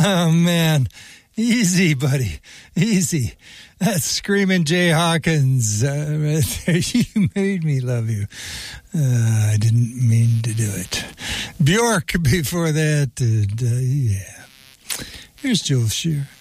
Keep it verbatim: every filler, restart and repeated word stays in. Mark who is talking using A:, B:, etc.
A: Oh, man. Easy, buddy. Easy. That's Screaming Jay Hawkins. Uh, right there. You made me love you. Uh, I didn't mean to do it. Bjork before that. And, uh, yeah. Here's Joel Shear.